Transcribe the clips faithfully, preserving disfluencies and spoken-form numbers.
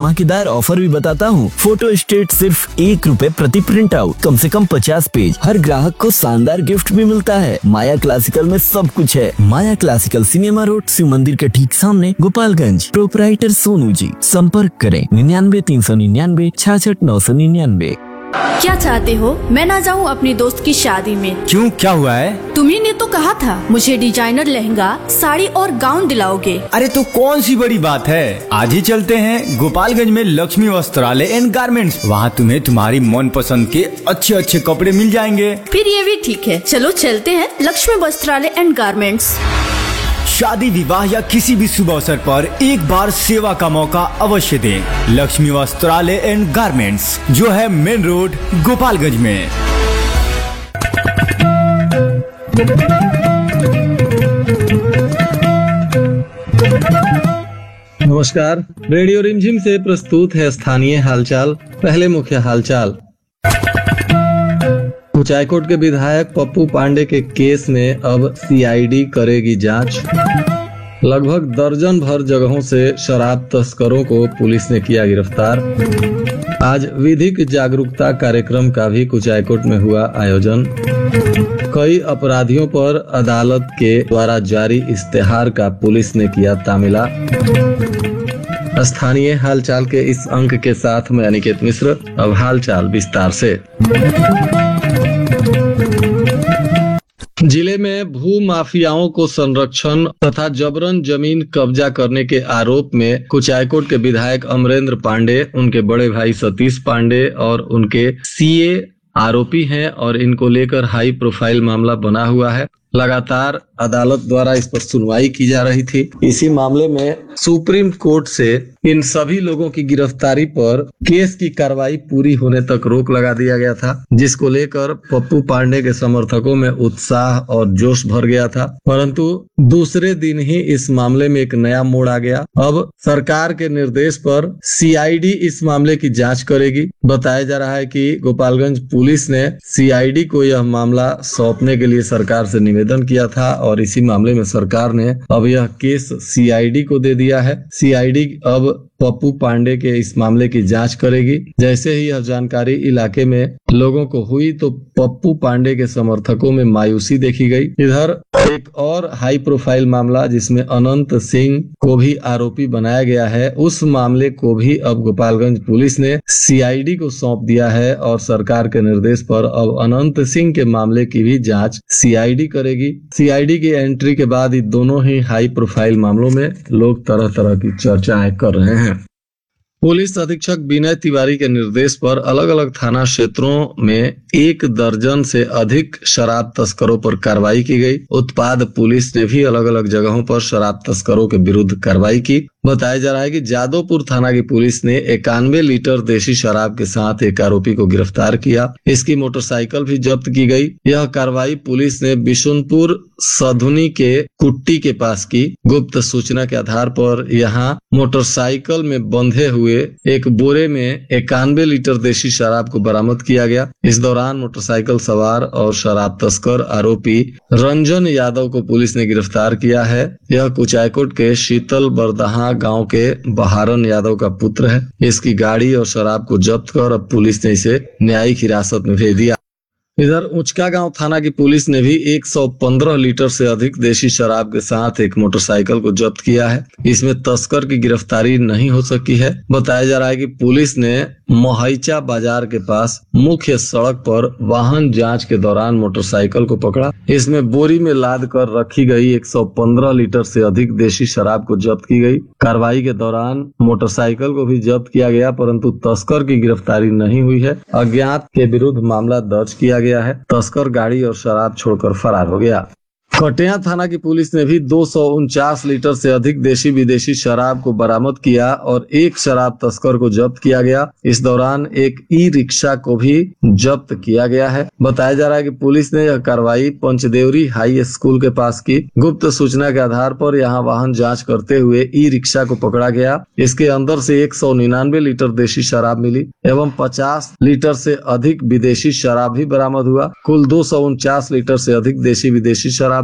धमाकेदार ऑफर भी बताता हूँ। फोटो स्टेट सिर्फ एक रुपए प्रति प्रिंट आउट, कम से कम पचास पेज। हर ग्राहक को शानदार गिफ्ट भी मिलता है। माया क्लासिकल में सब कुछ है। माया क्लासिकल, सिनेमा रोड, शिव मंदिर के ठीक सामने, गोपालगंज। प्रोपराइटर सोनू जी। संपर्क करें निन्यानवे तीन सौ निन्यानवे छियासठ नौ सौ निन्यानवे। क्या चाहते हो मैं ना जाऊँ अपनी दोस्त की शादी में? क्यों, क्या हुआ है? तुम्ही ने तो कहा था मुझे डिजाइनर लहंगा, साड़ी और गाउन दिलाओगे। अरे तो कौन सी बड़ी बात है, आज ही चलते हैं गोपालगंज में लक्ष्मी वस्त्रालय एंड गारमेंट्स। वहाँ तुम्हें तुम्हारी मन पसंद के अच्छे अच्छे कपड़े मिल जाएंगे। फिर ये भी ठीक है, चलो चलते हैं लक्ष्मी वस्त्रालय एंड गारमेंट्स। शादी, विवाह या किसी भी शुभ अवसर पर एक बार सेवा का मौका अवश्य दें। लक्ष्मी वस्त्रालय एंड गारमेंट्स, जो है मेन रोड, गोपालगंज में। नमस्कार, रेडियो रिमझिम से प्रस्तुत है स्थानीय हालचाल। पहले मुख्य हालचाल। कुचायकोट के विधायक पप्पू पांडे के केस में अब सीआईडी करेगी जांच। लगभग दर्जन भर जगहों से शराब तस्करों को पुलिस ने किया गिरफ्तार। आज विधिक जागरूकता कार्यक्रम का भी कुचायकोट में हुआ आयोजन। कई अपराधियों पर अदालत के द्वारा जारी इश्तेहार का पुलिस ने किया तामीला। स्थानीय हालचाल के इस अंक के साथ मैं अनिकेत मिश्र। अब हालचाल विस्तार से। जिले में भू माफियाओं को संरक्षण तथा जबरन जमीन कब्जा करने के आरोप में कुचायकोट के विधायक अमरेंद्र पांडे, उनके बड़े भाई सतीश पांडे और उनके सीए आरोपी हैं और इनको लेकर हाई प्रोफाइल मामला बना हुआ है। लगातार अदालत द्वारा इस पर सुनवाई की जा रही थी। इसी मामले में सुप्रीम कोर्ट से इन सभी लोगों की गिरफ्तारी पर केस की कार्रवाई पूरी होने तक रोक लगा दिया गया था, जिसको लेकर पप्पू पांडे के समर्थकों में उत्साह और जोश भर गया था। परंतु दूसरे दिन ही इस मामले में एक नया मोड़ आ गया। अब सरकार के निर्देश पर सीआईडी इस मामले की जांच करेगी। बताया जा रहा है कि गोपालगंज पुलिस ने सीआईडी को यह मामला सौंपने के लिए सरकार से निवेदन किया था और इसी मामले में सरकार ने अब यह केस सीआईडी को दे दिया है। सीआईडी अब पप्पू पांडे के इस मामले की जांच करेगी। जैसे ही यह जानकारी इलाके में लोगों को हुई तो पप्पू पांडे के समर्थकों में मायूसी देखी गई। इधर एक और हाई प्रोफाइल मामला जिसमें अनंत सिंह को भी आरोपी बनाया गया है, उस मामले को भी अब गोपालगंज पुलिस ने सीआईडी को सौंप दिया है और सरकार के निर्देश पर अब अनंत सिंह के मामले की भी जांच सीआईडी करेगी। सीआईडी की एंट्री के बाद ये दोनों ही हाई प्रोफाइल मामलों में लोग तरह तरह की चर्चाएं कर रहे हैं। पुलिस अधीक्षक विनय तिवारी के निर्देश पर अलग अलग थाना क्षेत्रों में एक दर्जन से अधिक शराब तस्करों पर कार्रवाई की गई। उत्पाद पुलिस ने भी अलग अलग जगहों पर शराब तस्करों के विरुद्ध कार्रवाई की। बताया जा रहा है कि जादवपुर थाना की पुलिस ने इक्यानवे लीटर देशी शराब के साथ एक आरोपी को गिरफ्तार किया। इसकी मोटरसाइकिल भी जब्त की गई। यह कार्रवाई पुलिस ने बिशुनपुर सधुनी के कुट्टी के पास की। गुप्त सूचना के आधार पर यहां मोटरसाइकिल में बंधे हुए एक बोरे में इक्यानवे लीटर देशी शराब को बरामद किया गया। इस दौरान मोटरसाइकिल सवार और शराब तस्कर आरोपी रंजन यादव को पुलिस ने गिरफ्तार किया है। यह कुचायकोट के शीतल बरदहा गांव के बहारन यादव का पुत्र है। इसकी गाड़ी और शराब को जब्त कर अब पुलिस ने इसे न्यायिक हिरासत में भेज दिया। इधर उचका गांव थाना की पुलिस ने भी एक सौ पंद्रह लीटर से अधिक देशी शराब के साथ एक मोटरसाइकिल को जब्त किया है। इसमें तस्कर की गिरफ्तारी नहीं हो सकी है। बताया जा रहा है कि पुलिस ने मोहईचा बाजार के पास मुख्य सड़क पर वाहन जांच के दौरान मोटरसाइकिल को पकड़ा। इसमें बोरी में लाद कर रखी गई एक सौ पंद्रह लीटर से अधिक देशी शराब को जब्त की गई। कार्रवाई के दौरान मोटरसाइकिल को भी जब्त किया गया, परंतु तस्कर की गिरफ्तारी नहीं हुई है। अज्ञात के विरुद्ध मामला दर्ज किया गया है। तस्कर गाड़ी और शराब छोड़कर फरार हो गया। कटिया थाना की पुलिस ने भी दो सौ उनचास लीटर से अधिक देशी विदेशी शराब को बरामद किया और एक शराब तस्कर को जब्त किया गया। इस दौरान एक ई रिक्शा को भी जब्त किया गया है। बताया जा रहा है कि पुलिस ने यह कार्रवाई पंचदेवरी हाई स्कूल के पास की। गुप्त सूचना के आधार पर यहां वाहन जांच करते हुए ई रिक्शा को पकड़ा गया। इसके अंदर से एक सौ निन्यानवे लीटर देशी शराब मिली एवं पचास लीटर से अधिक विदेशी शराब भी बरामद हुआ। कुल दो सौ उनचास लीटर से अधिक देशी विदेशी शराब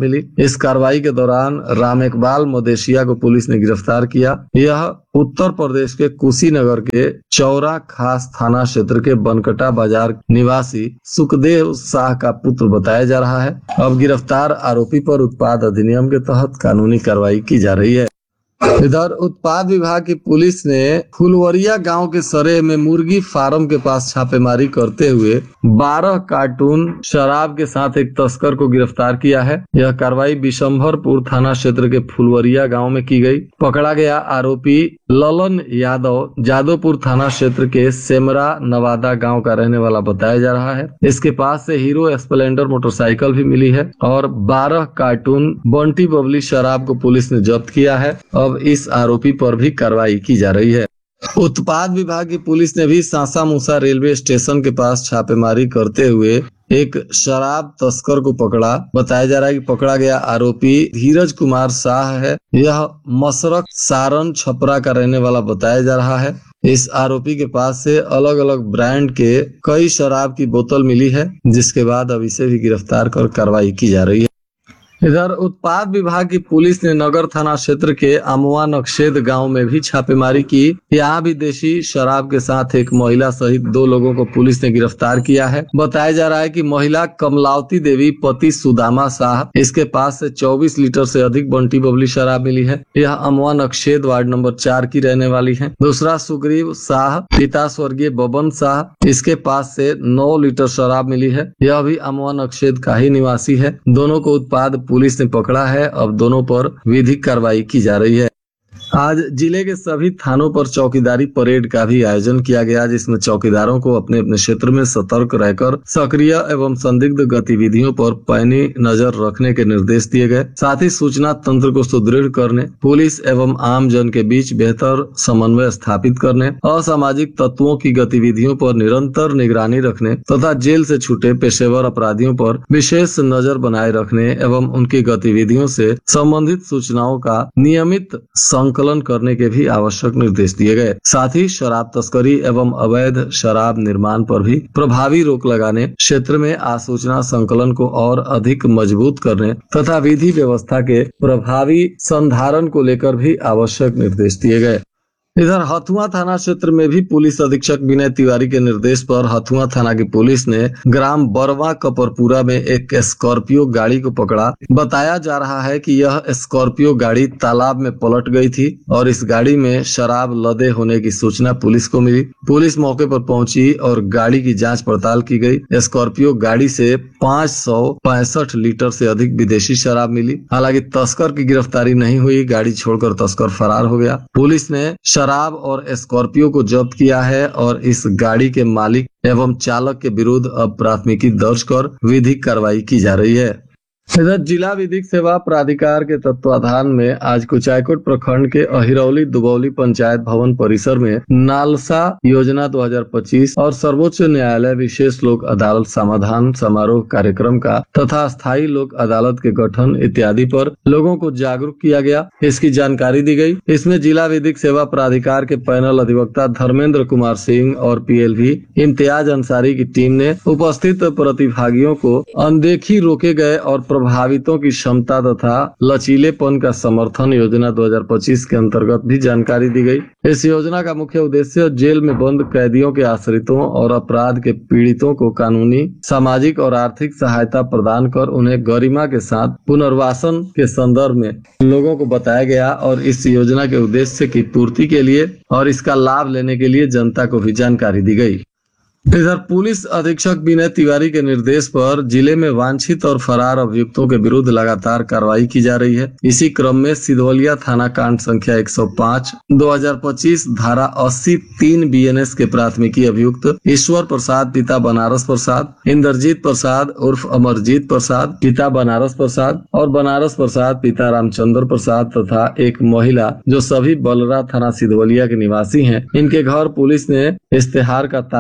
मिली। इस कार्रवाई के दौरान राम इकबाल मदेशिया को पुलिस ने गिरफ्तार किया। यह उत्तर प्रदेश के कुशीनगर के चौरा खास थाना क्षेत्र के बनकटा बाजार निवासी सुखदेव शाह का पुत्र बताया जा रहा है। अब गिरफ्तार आरोपी पर उत्पाद अधिनियम के तहत कानूनी कार्रवाई की जा रही है। इधर उत्पाद विभाग की पुलिस ने फुलवरिया गांव के सरेह में मुर्गी फार्म के पास छापेमारी करते हुए बारह कार्टून शराब के साथ एक तस्कर को गिरफ्तार किया है। यह कार्रवाई बिशंभरपुर थाना क्षेत्र के फुलवरिया गांव में की गई। पकड़ा गया आरोपी ललन यादव जादवपुर थाना क्षेत्र के सेमरा नवादा गांव का रहने वाला बताया जा रहा है। इसके पास से हीरो स्प्लेंडर मोटरसाइकिल भी मिली है और बारह कार्टून बंटी बबली शराब को पुलिस ने जब्त किया है। अब इस आरोपी पर भी कार्रवाई की जा रही है। उत्पाद विभाग की पुलिस ने भी सासा मूसा रेलवे स्टेशन के पास छापेमारी करते हुए एक शराब तस्कर को पकड़ा। बताया जा रहा है कि पकड़ा गया आरोपी धीरज कुमार शाह है। यह मसरक सारण छपरा का रहने वाला बताया जा रहा है। इस आरोपी के पास से अलग अलग ब्रांड के कई शराब की बोतल मिली है, जिसके बाद अब इसे भी गिरफ्तार कर कार्रवाई की जा रही है। इधर उत्पाद विभाग की पुलिस ने नगर थाना क्षेत्र के अमुआ नक्शेद गांव में भी छापेमारी की। यहाँ भी देशी शराब के साथ एक महिला सहित दो लोगों को पुलिस ने गिरफ्तार किया है। बताया जा रहा है कि महिला कमलावती देवी पति सुदामा शाह, इसके पास से चौबीस लीटर से अधिक बंटी बबली शराब मिली है। यह अमुआ नक्शेद वार्ड नंबर चार की रहने वाली है। दूसरा सुग्रीव शाह पिता स्वर्गीय बबन शाह, इसके पास से नौ लीटर शराब मिली है। यह भी अमुआ नक्शेद का ही निवासी है। दोनों को उत्पाद पुलिस ने पकड़ा है। अब दोनों पर विधिक कार्रवाई की जा रही है। आज जिले के सभी थानों पर चौकीदारी परेड का भी आयोजन किया गया, जिसमें चौकीदारों को अपने अपने क्षेत्र में सतर्क रहकर सक्रिय एवं संदिग्ध गतिविधियों पर पैनी नजर रखने के निर्देश दिए गए। साथ ही सूचना तंत्र को सुदृढ़ करने, पुलिस एवं आम जन के बीच बेहतर समन्वय स्थापित करने, असामाजिक तत्वों की गतिविधियों पर निरंतर निगरानी रखने तथा जेल से छूटे पेशेवर अपराधियों पर विशेष नजर बनाए रखने एवं उनकी गतिविधियों से संबंधित सूचनाओं का नियमित संकलन करने के भी आवश्यक निर्देश दिए गए। साथ ही शराब तस्करी एवं अवैध शराब निर्माण पर भी प्रभावी रोक लगाने, क्षेत्र में आसूचना संकलन को और अधिक मजबूत करने तथा विधि व्यवस्था के प्रभावी संधारण को लेकर भी आवश्यक निर्देश दिए गए। इधर हथुआ थाना क्षेत्र में भी पुलिस अधीक्षक विनय तिवारी के निर्देश पर हथुआ थाना की पुलिस ने ग्राम बरवा कपरपुरा में एक स्कॉर्पियो गाड़ी को पकड़ा। बताया जा रहा है कि यह स्कॉर्पियो गाड़ी तालाब में पलट गई थी और इस गाड़ी में शराब लदे होने की सूचना पुलिस को मिली। पुलिस मौके पर पहुंची और गाड़ी की जांच पड़ताल की गई। स्कॉर्पियो गाड़ी से पाँच सौ पैंसठ लीटर से अधिक विदेशी शराब मिली। हालांकि तस्कर की गिरफ्तारी नहीं हुई। गाड़ी छोड़कर तस्कर फरार हो गया। पुलिस ने शराब और स्कॉर्पियो को जब्त किया है और इस गाड़ी के मालिक एवं चालक के विरुद्ध अब प्राथमिकी दर्ज कर विधिक कार्रवाई की जा रही है। इधर जिला विधिक सेवा प्राधिकार के तत्वाधान में आज कुचायकोट प्रखंड के अहिरौली दुबौली पंचायत भवन परिसर में नालसा योजना दो हज़ार पच्चीस और सर्वोच्च न्यायालय विशेष लोक अदालत समाधान समारोह कार्यक्रम का तथा स्थायी लोक अदालत के गठन इत्यादि पर लोगों को जागरूक किया गया। इसकी जानकारी दी गई। इसमें जिला विधिक सेवा प्राधिकार के पैनल अधिवक्ता धर्मेंद्र कुमार सिंह और पीएलवी इम्तियाज अंसारी की टीम ने उपस्थित प्रतिभागियों को अनदेखी रोके गए और प्रभावितों की क्षमता तथा लचीलेपन का समर्थन योजना दो हज़ार पच्चीस के अंतर्गत भी जानकारी दी गई। इस योजना का मुख्य उद्देश्य जेल में बंद कैदियों के आश्रितों और अपराध के पीड़ितों को कानूनी, सामाजिक और आर्थिक सहायता प्रदान कर उन्हें गरिमा के साथ पुनर्वासन के संदर्भ में लोगों को बताया गया और इस योजना के उद्देश्य की पूर्ति के लिए और इसका लाभ लेने के लिए जनता को भी जानकारी दी गई। इधर पुलिस अधीक्षक विनय तिवारी के निर्देश पर जिले में वांछित और फरार अभियुक्तों के विरुद्ध लगातार कार्रवाई की जा रही है। इसी क्रम में सिधवलिया थाना कांड संख्या एक सौ पाँच दो हज़ार पच्चीस धारा अस्सी तीन बीएनएस के प्राथमिकी अभियुक्त ईश्वर प्रसाद पिता बनारस प्रसाद, इंद्रजीत प्रसाद उर्फ अमरजीत प्रसाद पिता बनारस प्रसाद और बनारस प्रसाद पिता रामचंद्र प्रसाद तथा एक महिला जो सभी बलरा थाना सिधवलिया के निवासी हैं, इनके घर पुलिस ने इश्तेहार का तामीला किया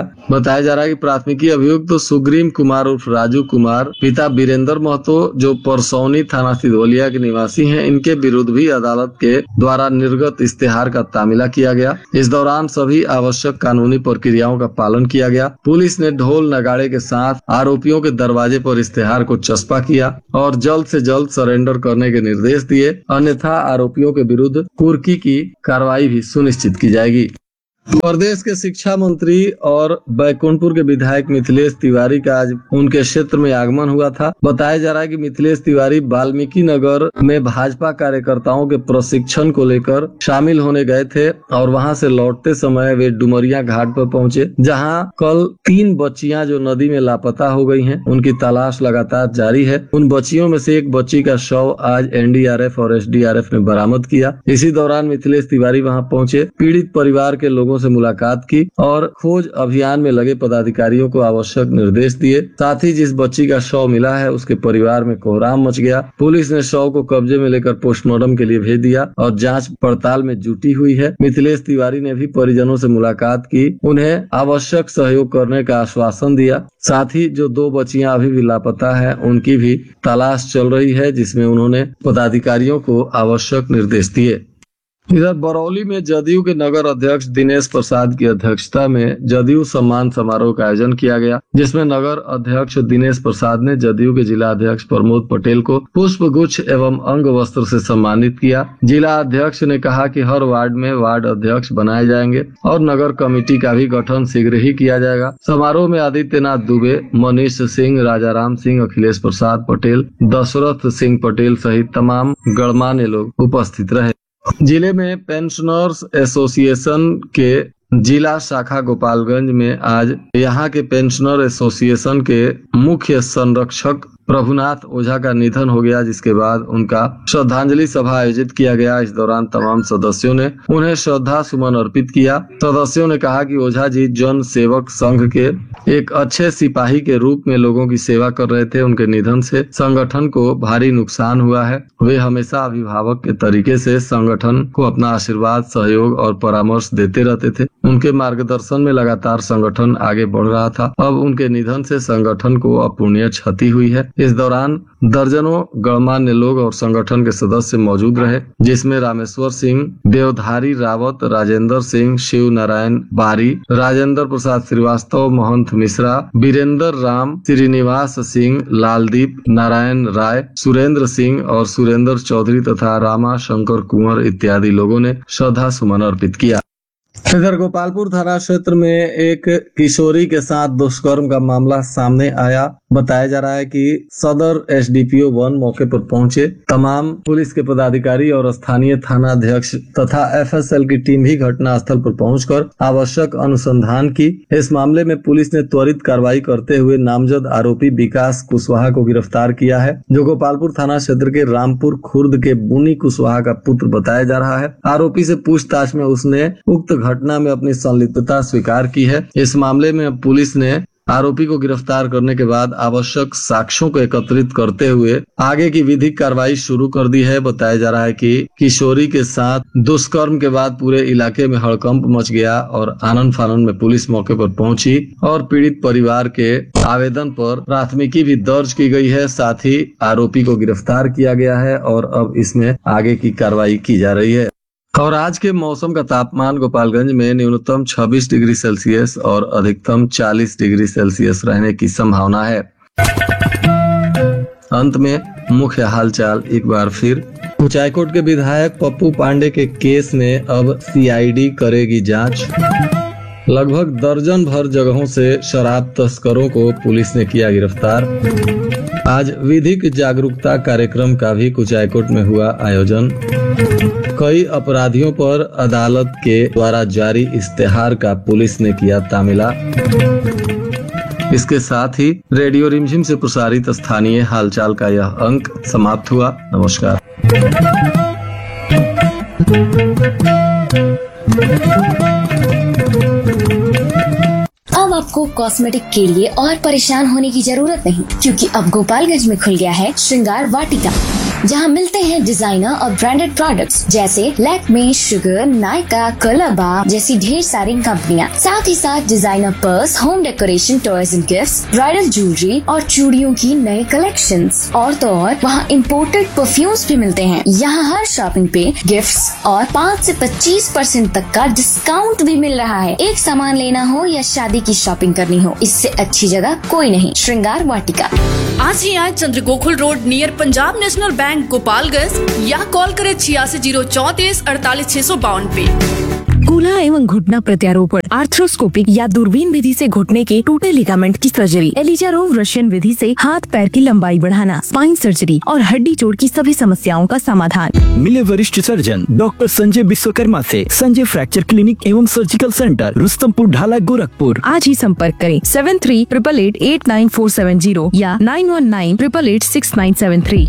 दिया। बताया जा रहा है कि प्राथमिकी अभियुक्त तो सुग्रीम कुमार उर्फ राजू कुमार, पिता वीरेंद्र महतो जो परसौनी थाना सिधोलिया के निवासी हैं, इनके विरुद्ध भी अदालत के द्वारा निर्गत इश्तेहार का तामीला किया गया। इस दौरान सभी आवश्यक कानूनी प्रक्रियाओं का पालन किया गया। पुलिस ने ढोल नगाड़े के साथ आरोपियों के दरवाजे पर इश्तेहार को चस्पा किया और जल्द से जल्द सरेंडर करने के निर्देश दिए, अन्यथा आरोपियों के विरुद्ध कुर्की की कार्रवाई भी सुनिश्चित की जाएगी। प्रदेश के शिक्षा मंत्री और बैकुंठपुर के विधायक मिथिलेश तिवारी का आज उनके क्षेत्र में आगमन हुआ था। बताया जा रहा है कि मिथिलेश तिवारी वाल्मीकि नगर में भाजपा कार्यकर्ताओं के प्रशिक्षण को लेकर शामिल होने गए थे और वहां से लौटते समय वे डुमरिया घाट पर पहुंचे, जहां कल तीन बच्चियां जो नदी में लापता हो गई हैं, उनकी तलाश लगातार जारी है। उन बच्चियों में से एक बच्ची का शव आज एन डी आर एफ और एस डी आर एफ ने बरामद किया। इसी दौरान मिथिलेश तिवारी वहां पहुंचे, पीड़ित परिवार के लोगों से मुलाकात की और खोज अभियान में लगे पदाधिकारियों को आवश्यक निर्देश दिए। साथ ही जिस बच्ची का शव मिला है उसके परिवार में कोहराम मच गया। पुलिस ने शव को कब्जे में लेकर पोस्टमार्टम के लिए भेज दिया और जांच पड़ताल में जुटी हुई है। मिथिलेश तिवारी ने भी परिजनों से मुलाकात की, उन्हें आवश्यक सहयोग करने का आश्वासन दिया। साथ ही जो दो बच्चियां अभी भी लापता है उनकी भी तलाश चल रही है, जिसमें उन्होंने पदाधिकारियों को आवश्यक निर्देश दिए। इधर बरौली में जदयू के नगर अध्यक्ष दिनेश प्रसाद की अध्यक्षता में जदयू सम्मान समारोह का आयोजन किया गया, जिसमें नगर अध्यक्ष दिनेश प्रसाद ने जदयू के जिला अध्यक्ष प्रमोद पटेल को पुष्प गुच्छ एवं अंग वस्त्र से सम्मानित किया। जिला अध्यक्ष ने कहा कि हर वार्ड में वार्ड अध्यक्ष बनाए जाएंगे और नगर कमेटी का भी गठन शीघ्र ही किया जाएगा। समारोह में आदित्यनाथ दुबे, मनीष सिंह, राजाराम सिंह, अखिलेश प्रसाद पटेल, दशरथ सिंह पटेल सहित तमाम गणमान्य लोग उपस्थित रहे। जिले में पेंशनर्स एसोसिएशन के जिला शाखा गोपालगंज में आज यहाँ के पेंशनर एसोसिएशन के मुख्य संरक्षक प्रभुनाथ ओझा का निधन हो गया, जिसके बाद उनका श्रद्धांजलि सभा आयोजित किया गया। इस दौरान तमाम सदस्यों ने उन्हें श्रद्धा सुमन अर्पित किया। सदस्यों ने कहा कि ओझा जी जन सेवक संघ के एक अच्छे सिपाही के रूप में लोगों की सेवा कर रहे थे। उनके निधन से संगठन को भारी नुकसान हुआ है। वे हमेशा अभिभावक के तरीके से संगठन को अपना आशीर्वाद, सहयोग और परामर्श देते रहते थे। उनके मार्गदर्शन में लगातार संगठन आगे बढ़ रहा था। अब उनके निधन से संगठन को अपूरणीय क्षति हुई है। इस दौरान दर्जनों गणमान्य लोग और संगठन के सदस्य मौजूद रहे, जिसमें रामेश्वर सिंह, देवधारी रावत, राजेंद्र सिंह, शिव नारायण बारी, राजेंद्र प्रसाद श्रीवास्तव, महंत मिश्रा, वीरेंद्र राम, श्रीनिवास सिंह, लालदीप नारायण राय, सुरेंद्र सिंह और सुरेंद्र चौधरी तथा रामा शंकर कुंवर इत्यादि लोगों ने श्रद्धा सुमन अर्पित किया। इधर गोपालपुर थाना क्षेत्र में एक किशोरी के साथ दुष्कर्म का मामला सामने आया। बताया जा रहा है कि सदर S D P O one मौके पर पहुंचे। तमाम पुलिस के पदाधिकारी और स्थानीय थाना अध्यक्ष तथा एफ एस एल की टीम भी घटना स्थल पर पहुंचकर आवश्यक अनुसंधान की। इस मामले में पुलिस ने त्वरित कार्रवाई करते हुए नामजद आरोपी विकास कुशवाहा को गिरफ्तार किया है, जो गोपालपुर थाना क्षेत्र के रामपुर खुर्द के बुनी कुशवाहा का पुत्र बताया जा रहा है। आरोपी से पूछताछ में उसने उक्त घटना में अपनी संलिप्तता स्वीकार की है। इस मामले में अब पुलिस ने आरोपी को गिरफ्तार करने के बाद आवश्यक साक्ष्यों को एकत्रित करते हुए आगे की विधिक कार्रवाई शुरू कर दी है। बताया जा रहा है कि किशोरी के साथ दुष्कर्म के बाद पूरे इलाके में हड़कंप मच गया और आनन फानन में पुलिस मौके पर पहुंची और पीड़ित परिवार के आवेदन पर प्राथमिकी भी दर्ज की गई है। साथ ही आरोपी को गिरफ्तार किया गया है और अब इसमें आगे की कार्रवाई की जा रही है। और आज के मौसम का तापमान गोपालगंज में न्यूनतम छब्बीस डिग्री सेल्सियस और अधिकतम चालीस डिग्री सेल्सियस रहने की संभावना है। अंत में मुख्य हालचाल एक बार फिर। उचाईकोट के विधायक पप्पू पांडे के केस में अब सी आई डी करेगी जांच। लगभग दर्जन भर जगहों से शराब तस्करों को पुलिस ने किया गिरफ्तार। आज विधिक जागरूकता कार्यक्रम का भी कुचाईकोट में हुआ आयोजन। कई अपराधियों पर अदालत के द्वारा जारी इश्तेहार का पुलिस ने किया तामीला। इसके साथ ही रेडियो रिमझिम से प्रसारित स्थानीय हालचाल का यह अंक समाप्त हुआ। नमस्कार। अब आपको कॉस्मेटिक के लिए और परेशान होने की जरूरत नहीं, क्योंकि अब गोपालगंज में खुल गया है श्रृंगार वाटिका, जहां मिलते हैं डिजाइनर और ब्रांडेड प्रोडक्ट्स जैसे लैक्मे, शुगर, नायका, कोलाबा जैसी ढेर सारी कंपनियां। साथ ही साथ designer purse, home decoration, toys and gifts, bridal jewellery और चूड़ियों की नए कलेक्शंस। और तो और वहाँ इम्पोर्टेड परफ्यूम्स भी मिलते हैं। यहाँ हर शॉपिंग पे गिफ्ट्स और पाँच से पच्चीस परसेंट तक का डिस्काउंट भी मिल रहा है। एक सामान लेना हो या शादी की शॉपिंग करनी हो, इससे अच्छी जगह कोई नहीं। श्रृंगार वाटिका। आज ही आए चंद्र Gokul road near Punjab national bank Gopalganj, या कॉल करें छियासी जीरो चौतीस अड़तालीस छह सौ बावन पे। कूल्हा एवं घुटना प्रत्यारोपण, आर्थ्रोस्कोपिक या दूरबीन विधि से घुटने के टूटे लिगामेंट की सर्जरी, एलिजारोव रशियन विधि से हाथ पैर की लंबाई बढ़ाना, स्पाइन सर्जरी और हड्डी जोड़ की सभी समस्याओं का समाधान। मिले वरिष्ठ सर्जन डॉक्टर संजय विश्वकर्मा से। संजय फ्रैक्चर क्लिनिक एवं सर्जिकल सेंटर, रुस्तमपुर ढाला, गोरखपुर। आज ही संपर्क करें seven three triple eight eight nine four seven zero या nine one nine triple eight six nine seven three.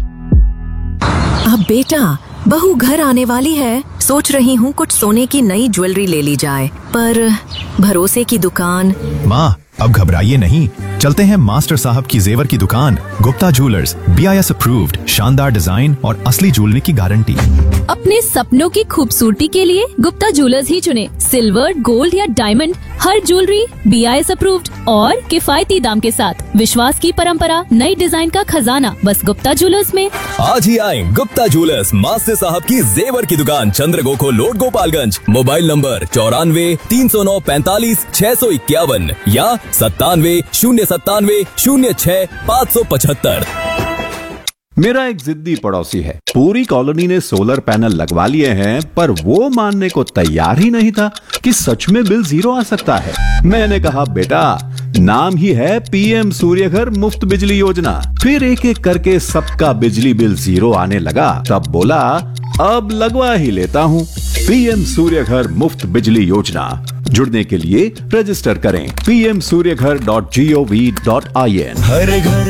अब बेटा, बहू घर आने वाली है, सोच रही हूँ कुछ सोने की नई ज्वेलरी ले ली जाए, पर भरोसे की दुकान। माँ, अब घबराइए नहीं, चलते हैं मास्टर साहब की जेवर की दुकान, Gupta jewellers, B I S approved, शानदार डिजाइन और असली ज्वेलरी की गारंटी। अपने सपनों की खूबसूरती के लिए गुप्ता ज्वेलर्स ही चुने। सिल्वर, गोल्ड या diamond, her jewellery B I S approved और किफायती दाम के साथ। विश्वास की परंपरा, नई डिजाइन का खजाना, बस गुप्ता ज्वेलर्स में। आज ही आए गुप्ता ज्वेलर्स, मास्टर साहब की जेवर की दुकान, चंद्र Gokul road, Gopalganj. Mobile number चौरानवे तीन सौ नौ पैंतालीस छह सौ इक्यावन या सत्तानवे शून्य सत्तानवे शून्य छह पाँच सौ पचहत्तर। मेरा एक जिद्दी पड़ोसी है, पूरी कॉलोनी ने सोलर पैनल लगवा लिए हैं, पर वो मानने को तैयार ही नहीं था कि सच में बिल जीरो आ सकता है। मैंने कहा, बेटा, नाम ही है पीएम सूर्यघर मुफ्त बिजली योजना। फिर एक एक करके सबका बिजली बिल जीरो आने लगा। तब बोला, अब लगवा ही लेता हूँ। पीएम सूर्यघर मुफ्त बिजली योजना। जुड़ने के लिए रजिस्टर करें P M Surya Ghar dot G O V dot I N. हर घर